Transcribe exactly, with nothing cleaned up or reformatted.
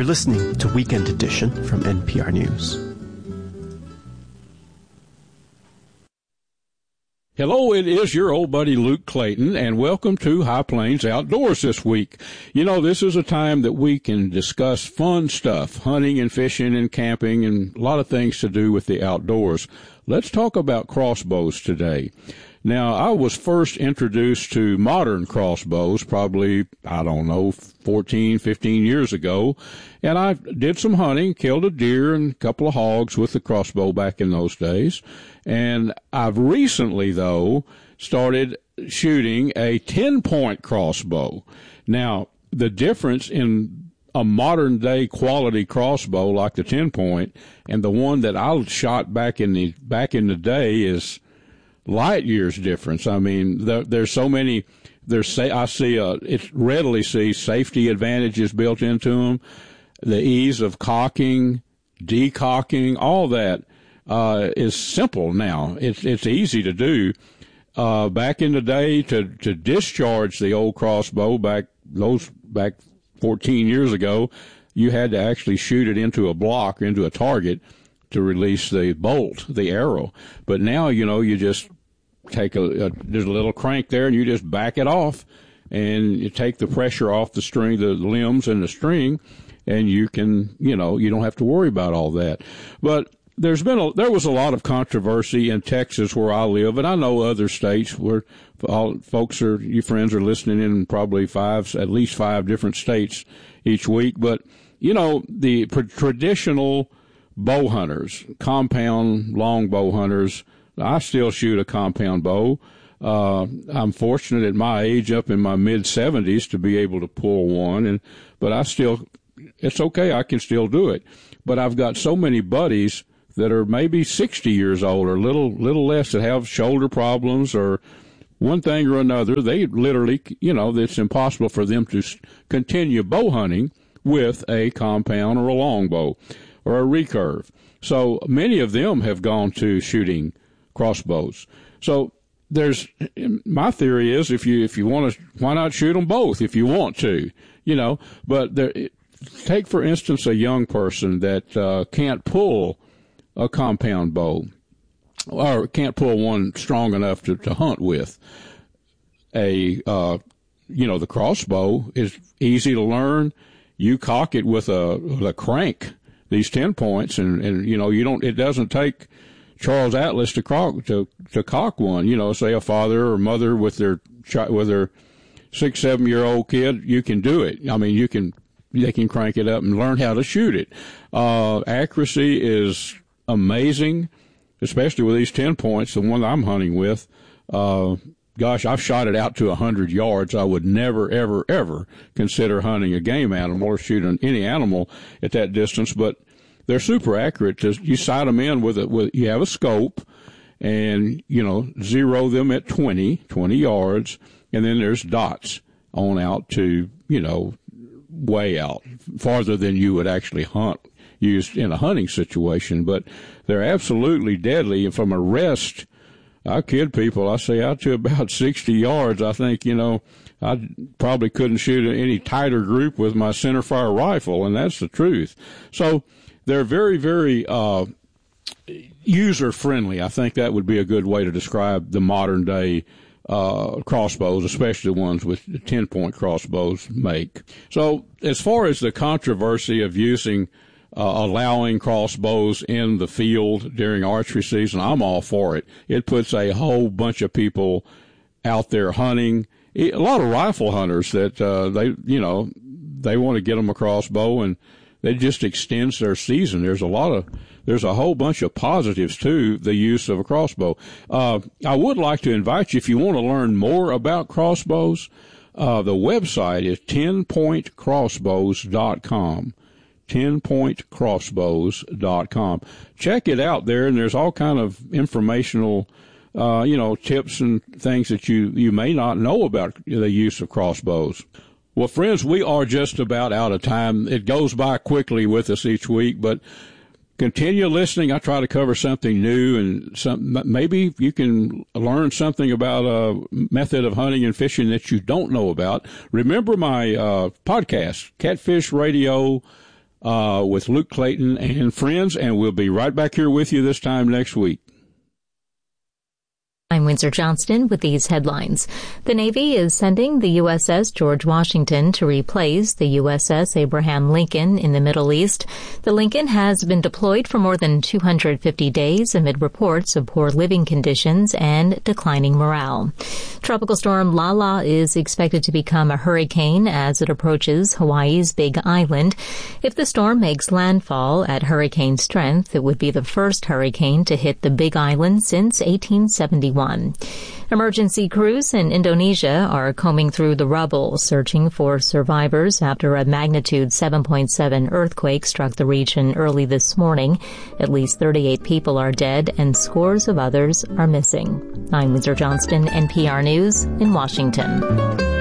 listening to Weekend Edition from N P R News. Hello, it is your old buddy Luke Clayton, and welcome to High Plains Outdoors this week. You know, this is a time that we can discuss fun stuff, hunting and fishing and camping and a lot of things to do with the outdoors. Let's talk about crossbows today. Now, I was first introduced to modern crossbows probably, I don't know, fourteen, fifteen years ago, and I did some hunting, killed a deer and a couple of hogs with the crossbow back in those days. And I've recently, though, started shooting a ten-point crossbow. Now, the difference in a modern-day quality crossbow like the ten-point and the one that I shot back in the back in the day is light years difference. I mean, there, there's so many. There's I see uh, it readily see safety advantages built into them, the ease of cocking, decocking, all that. Uh, is simple now. It's it's easy to do. Uh, back in the day, to to discharge the old crossbow back those back fourteen years ago, you had to actually shoot it into a block, into a target, to release the bolt, the arrow. But now, you know, you just take a, a there's a little crank there, and you just back it off, and you take the pressure off the string, the limbs and the string, and you can, you know, you don't have to worry about all that. But There's been a, there was a lot of controversy in Texas where I live, and I know other states where all folks are, you friends are listening in probably five, at least five different states each week. But, you know, the traditional bow hunters, compound long bow hunters, I still shoot a compound bow. Uh, I'm fortunate at my age, up in my mid seventies, to be able to pull one, and, but I still, it's okay, I can still do it. But I've got so many buddies that are maybe sixty years old or little little less that have shoulder problems or one thing or another. They literally, you know, it's impossible for them to continue bow hunting with a compound or a longbow or a recurve. So many of them have gone to shooting crossbows. So there's, my theory is if you if you want to, why not shoot them both if you want to, you know? But there, take for instance a young person that uh, can't pull a compound bow, or can't pull one strong enough to, to hunt with. A, uh, you know, the crossbow is easy to learn. You cock it with a, with a crank, these ten points, and, and, you know, you don't, it doesn't take Charles Atlas to cock, to, to cock one, you know, say a father or mother with their, with their six, seven year old kid, you can do it. I mean, you can, they can crank it up and learn how to shoot it. Uh, accuracy is amazing, especially with these ten points, the one I'm hunting with. Uh, gosh, I've shot it out to one hundred yards. I would never, ever, ever consider hunting a game animal or shooting any animal at that distance, but they're super accurate. You sight them in with a, with, you have a scope, and, you know, zero them at twenty, twenty yards, and then there's dots on out to, you know, way out, farther than you would actually hunt used in a hunting situation. But they're absolutely deadly. And from a rest, I kid people, I say out to about sixty yards, I think, you know, I probably couldn't shoot any tighter group with my centerfire rifle, and that's the truth. So they're very, very uh, user-friendly. I think that would be a good way to describe the modern-day uh, crossbows, especially the ones with ten-point crossbows make. So as far as the controversy of using Uh, allowing crossbows in the field during archery season, I'm all for it. It puts a whole bunch of people out there hunting. A lot of rifle hunters that uh, they, you know, they want to get them a crossbow, and it just extends their season. There's a lot of, there's a whole bunch of positives to the use of a crossbow. Uh, I would like to invite you, if you want to learn more about crossbows, uh, the website is ten point crossbows dot com. ten point crossbows dot com. Check it out there, and there's all kind of informational, uh, you know, tips and things that you, you may not know about the use of crossbows. Well, friends, we are just about out of time. It goes by quickly with us each week, but continue listening. I try to cover something new, and some, maybe you can learn something about a method of hunting and fishing that you don't know about. Remember my uh, podcast, Catfish Radio uh, with Luke Clayton and friends, and we'll be right back here with you this time next week. I'm Windsor Johnston with these headlines. The Navy is sending the U S S George Washington to replace the U S S Abraham Lincoln in the Middle East. The Lincoln has been deployed for more than two hundred fifty days amid reports of poor living conditions and declining morale. Tropical storm Lala is expected to become a hurricane as it approaches Hawaii's Big Island. If the storm makes landfall at hurricane strength, it would be the first hurricane to hit the Big Island since eighteen seventy-one. Emergency crews in Indonesia are combing through the rubble, searching for survivors after a magnitude seven point seven earthquake struck the region early this morning. At least thirty-eight people are dead and scores of others are missing. I'm Windsor Johnston, N P R News in Washington.